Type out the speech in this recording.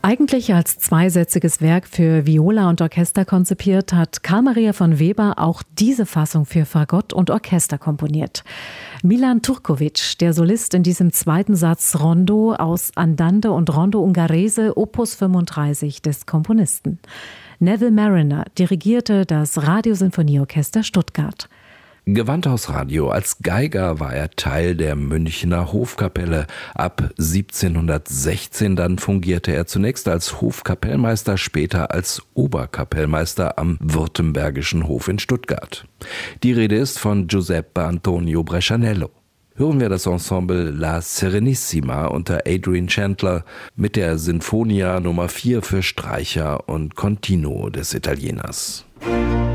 Eigentlich als zweisätziges Werk für Viola und Orchester konzipiert, hat Carl Maria von Weber auch diese Fassung für Fagott und Orchester komponiert. Milan Turkovic, der Solist in diesem zweiten Satz Rondo aus Andante und Rondo Ungherese, Opus 35 des Komponisten. Neville Marriner dirigierte das Radiosinfonieorchester Stuttgart. Gewandhausradio. Als Geiger war er Teil der Münchner Hofkapelle. Ab 1716 dann fungierte er zunächst als Hofkapellmeister, später als Oberkapellmeister am Württembergischen Hof in Stuttgart. Die Rede ist von Giuseppe Antonio Brescianello. Hören wir das Ensemble La Serenissima unter Adrian Chandler mit der Sinfonia Nummer 4 für Streicher und Continuo des Italieners.